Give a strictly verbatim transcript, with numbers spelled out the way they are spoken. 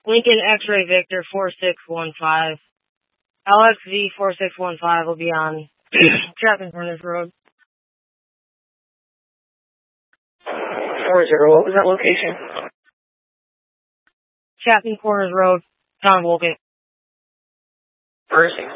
Lincoln X-Ray Victor four six one five. L X V four six one five will be on Chapman Corners Road. four zero, what was that location? Chapman Corners Road, Town of Wolcott. Perfect.